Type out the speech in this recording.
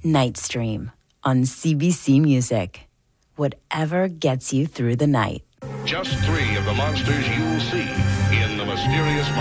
Night Stream on CBC Music. Whatever gets you through the night. Just 3 of the monsters you'll see in the mysterious